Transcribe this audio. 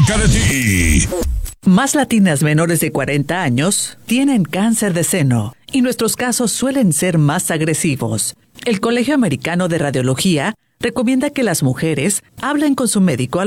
cerca de ti. Más latinas menores de 40 años tienen cáncer de seno y nuestros casos suelen ser más agresivos. El Colegio Americano de Radiología recomienda que las mujeres hablen con su médico